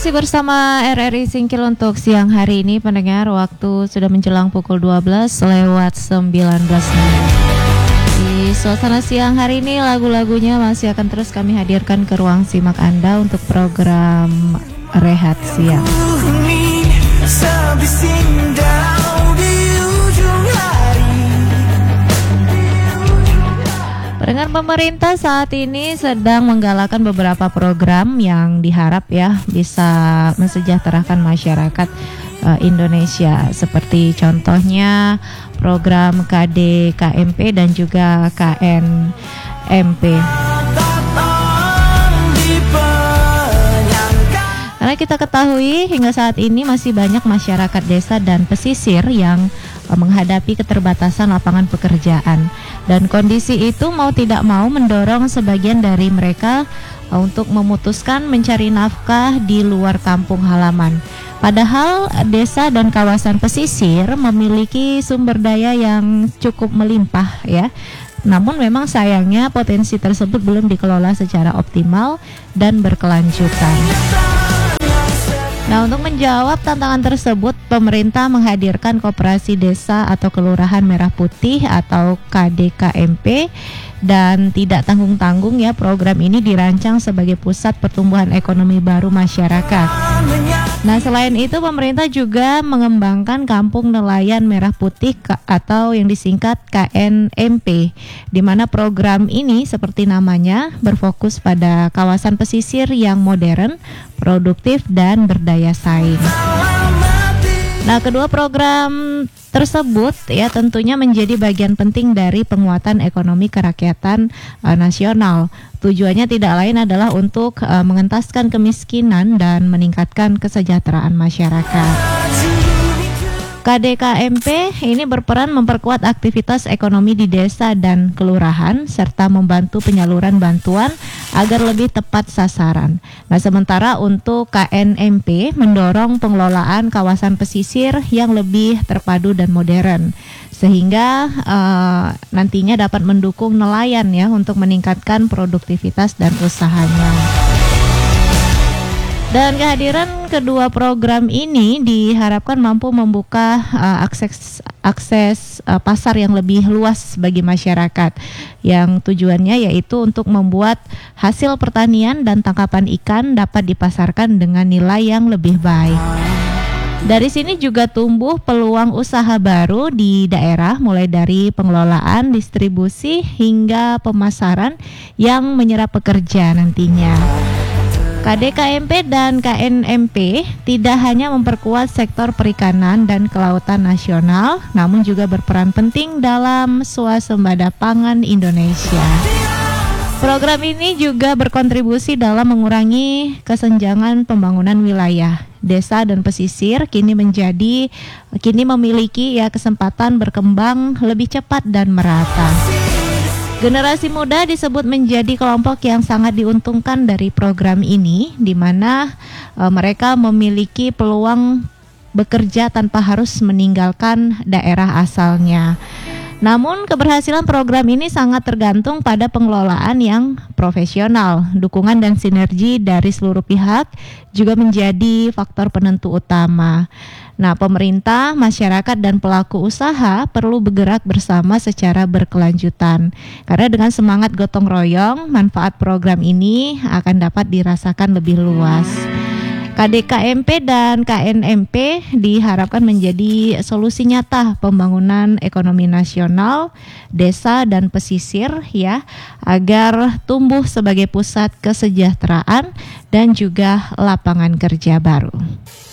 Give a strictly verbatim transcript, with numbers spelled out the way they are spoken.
Masih bersama R R I Singkil untuk siang hari ini, pendengar. Waktu sudah menjelang pukul dua belas lewat sembilan belas menit. Di suasana siang hari ini, lagu-lagunya masih akan terus kami hadirkan ke ruang simak Anda untuk program Rehat Siang. Pendengar, pemerintah saat ini sedang menggalakkan beberapa program yang diharap ya bisa mensejahterakan masyarakat uh, Indonesia, seperti contohnya program K D K M P dan juga K N M P. Karena kita ketahui hingga saat ini masih banyak masyarakat desa dan pesisir yang menghadapi keterbatasan lapangan pekerjaan, dan kondisi itu mau tidak mau mendorong sebagian dari mereka untuk memutuskan mencari nafkah di luar kampung halaman. Padahal desa dan kawasan pesisir memiliki sumber daya yang cukup melimpah ya. Namun memang sayangnya potensi tersebut belum dikelola secara optimal dan berkelanjutan. Nah, untuk menjawab tantangan tersebut, pemerintah menghadirkan Koperasi Desa atau Kelurahan Merah Putih atau K D K M P, dan tidak tanggung-tanggung ya, program ini dirancang sebagai pusat pertumbuhan ekonomi baru masyarakat. Nah, selain itu pemerintah juga mengembangkan Kampung Nelayan Merah Putih atau yang disingkat K N M P, di mana program ini seperti namanya berfokus pada kawasan pesisir yang modern, produktif dan berdaya saing. Nah, kedua program tersebut ya tentunya menjadi bagian penting dari penguatan ekonomi kerakyatan uh, nasional. Tujuannya tidak lain adalah untuk uh, mengentaskan kemiskinan dan meningkatkan kesejahteraan masyarakat. K D K M P ini berperan memperkuat aktivitas ekonomi di desa dan kelurahan serta membantu penyaluran bantuan agar lebih tepat sasaran. Nah, sementara untuk K N M P mendorong pengelolaan kawasan pesisir yang lebih terpadu dan modern, sehingga uh, nantinya dapat mendukung nelayan ya untuk meningkatkan produktivitas dan usahanya. Dan kehadiran kedua program ini diharapkan mampu membuka uh, akses akses uh, pasar yang lebih luas bagi masyarakat, yang tujuannya yaitu untuk membuat hasil pertanian dan tangkapan ikan dapat dipasarkan dengan nilai yang lebih baik. Dari sini juga tumbuh peluang usaha baru di daerah, mulai dari pengelolaan, distribusi hingga pemasaran yang menyerap pekerja nantinya. K D K M P dan K N M P tidak hanya memperkuat sektor perikanan dan kelautan nasional, namun juga berperan penting dalam swasembada pangan Indonesia. Program ini juga berkontribusi dalam mengurangi kesenjangan pembangunan wilayah. Desa dan pesisir kini menjadi kini memiliki ya kesempatan berkembang lebih cepat dan merata. Generasi muda disebut menjadi kelompok yang sangat diuntungkan dari program ini, di mana e, mereka memiliki peluang bekerja tanpa harus meninggalkan daerah asalnya. Namun keberhasilan program ini sangat tergantung pada pengelolaan yang profesional. Dukungan dan sinergi dari seluruh pihak juga menjadi faktor penentu utama. Nah, pemerintah, masyarakat, dan pelaku usaha perlu bergerak bersama secara berkelanjutan. Karena dengan semangat gotong royong, manfaat program ini akan dapat dirasakan lebih luas. K D K M P dan K N M P diharapkan menjadi solusi nyata pembangunan ekonomi nasional, desa dan pesisir ya, agar tumbuh sebagai pusat kesejahteraan dan juga lapangan kerja baru.